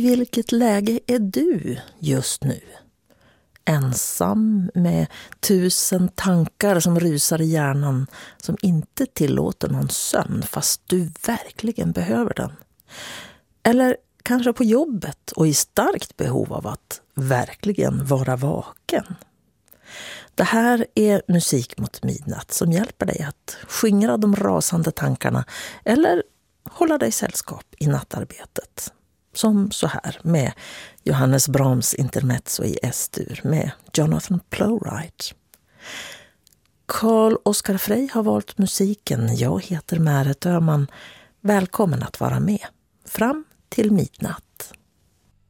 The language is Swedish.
vilket läge är du just nu? Ensam med 1000 tankar som rusar i hjärnan som inte tillåter någon sömn fast du verkligen behöver den. Eller kanske på jobbet och i starkt behov av att verkligen vara vaken. Det här är Musik mot midnatt som hjälper dig att skingra de rasande tankarna eller hålla dig sällskap i nattarbetet. Som så här med Johannes Brahms intermezzo i S-dur med Jonathan Plowright. Carl Oskar Frey har valt musiken. Jag heter Märet Öhman. Välkommen att vara med. Fram till midnatt.